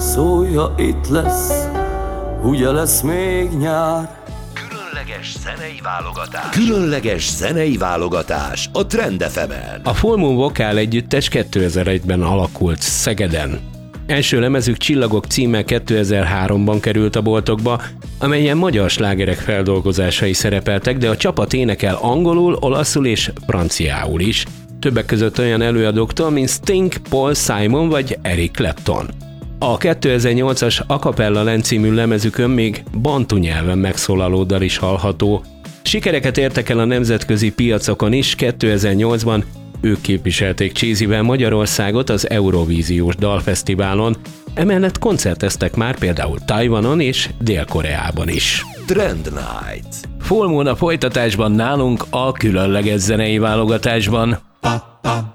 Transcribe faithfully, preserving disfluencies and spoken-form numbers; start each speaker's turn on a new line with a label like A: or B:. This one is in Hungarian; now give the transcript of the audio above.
A: Szólja, itt lesz, ugye lesz még nyár.
B: Különleges zenei válogatás. Különleges zenei válogatás a Trend ef emen.
C: A Full Moon Vokál együttes kétezer-egyben alakult Szegeden. Első lemezük Csillagok címmel kétezer-háromban került a boltokba, amelyen magyar slágerek feldolgozásai szerepeltek, de a csapat énekel angolul, olaszul és franciául is. Többek között olyan előadóktól, mint Sting, Paul Simon vagy Eric Clapton. A kétezer-nyolcas A Cappella Land című lemezükön még bantu nyelven megszólaló dal is hallható. Sikereket értek el a nemzetközi piacokon is, kétezer-nyolcban ők képviselték Cheesyvel Magyarországot az Eurovíziós Dalfesztiválon, emellett koncerteztek már például Tajvanon és Dél-Koreában is.
B: Trend Night.
C: Full Moon a folytatásban nálunk a különleges zenei válogatásban.
A: Pa, pa.